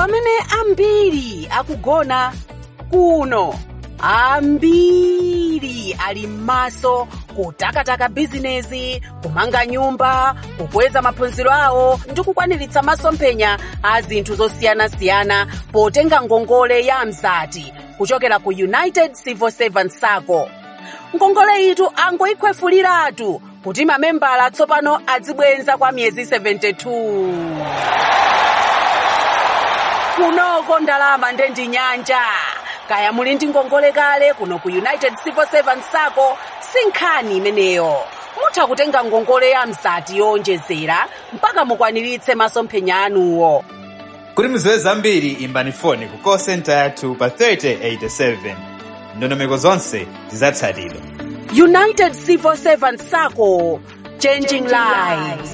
pamene ambiri akugona kuno, ambiri ali m'maso kutakataka bizinesi, kumanga nyumba, kukweza maphunziro awo ndi kukwaniritsa masomphenya a zinthu zosiyanasiyana potenga ngongole ya mzati kuchokera ku United Civil Servants Sacco. Ngongole itu angoyikhwefuliratu kuti mamembala tsopano adzibwenza kwa miyezi 72. Kunoko ndalama ndendi nyanja. Kaya muli ndi ngongole kale kuno ku United Civil Servants Sacco, sinkhani imeneyo. Mutha kutenga ngongole ya mzati yonjezera mpaka mukwaniritse masomphenya anuwo. Kuti mudziwe zambiri imbani foni ku call center yathu pa 3087. Ndondomeko zonse zidzatsatidwa. United Civil Servants Sacco, changing lives.